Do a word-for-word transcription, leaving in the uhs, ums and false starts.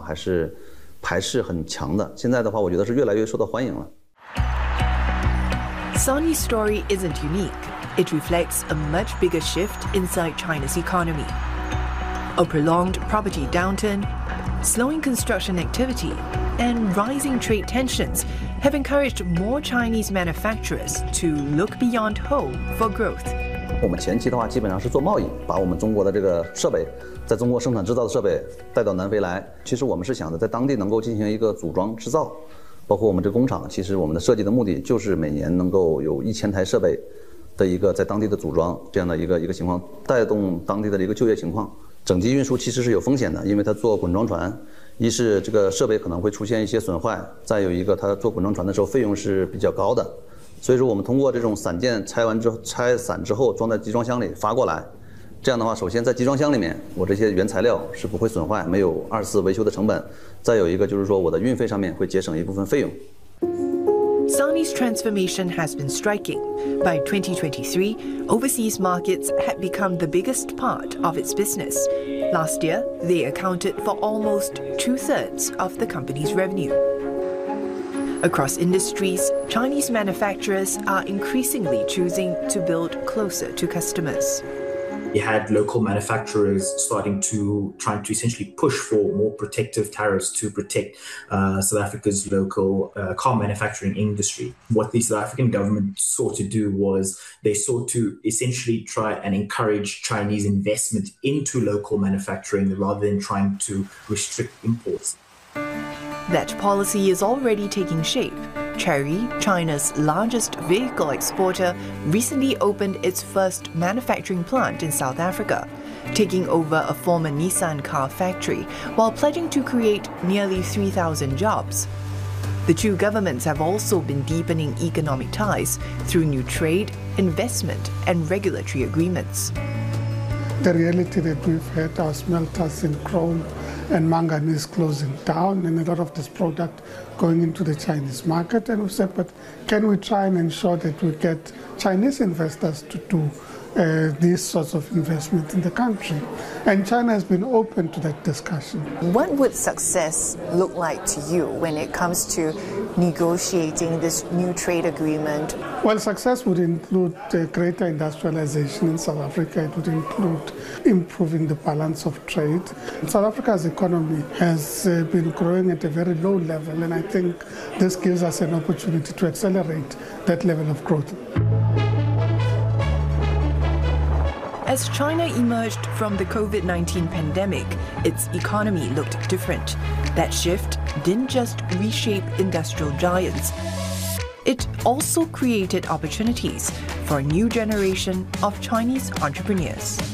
还是排斥很强的。现在的话，我觉得是越来越受到欢迎了。 Sony's story isn't unique. It reflects a much bigger shift inside China's economy. A prolonged property downturn, slowing construction activity, and rising trade tensions have encouraged more Chinese manufacturers to look beyond home for growth. 我们前期的话，基本上是做贸易，把我们中国的这个设备，在中国生产制造的设备带到南非来。其实我们是想着在当地能够进行一个组装制造，包括我们这工厂，其实我们的设计的目的就是每年能够有一千台设备的一个在当地的组装这样的一个一个情况，带动当地的一个就业情况。整机运输其实是有风险的，因为它做滚装船，一是这个设备可能会出现一些损坏，再有一个它做滚装船的时候费用是比较高的。所以说我们通过这种散件拆完之后拆散之后装在集装箱里发过来，这样的话，首先在集装箱里面我这些原材料是不会损坏，没有二次维修的成本，再有一个就是说我的运费上面会节省一部分费用。 Sony's transformation has been striking. By twenty twenty-three, overseas markets had become the biggest part of its business. Last year, they accounted for almost two-thirds of the company's revenue. Across industries, Chinese manufacturers are increasingly choosing to build closer to customers. You had local manufacturers starting to trying to essentially push for more protective tariffs to protect uh, South Africa's local uh, car manufacturing industry. What the South African government sought to do was they sought to essentially try and encourage Chinese investment into local manufacturing rather than trying to restrict imports. That policy is already taking shape. Chery, China's largest vehicle exporter, recently opened its first manufacturing plant in South Africa, taking over a former Nissan car factory while pledging to create nearly three thousand jobs. The two governments have also been deepening economic ties through new trade, investment, and regulatory agreements. The reality that we've had our smelters in chrome and manganese closing down and a lot of this product going into the Chinese market, and we said, but can we try and ensure that we get Chinese investors to do uh, these sorts of investment in the country? And China has been open to that discussion. What would success look like to you when it comes to negotiating this new trade agreement? Well, success would include uh, greater industrialization in South Africa. It would include improving the balance of trade. South Africa's economy has uh, been growing at a very low level, and I think this gives us an opportunity to accelerate that level of growth. As China emerged from the COVID nineteen pandemic, its economy looked different. That shift didn't just reshape industrial giants. It also created opportunities for a new generation of Chinese entrepreneurs.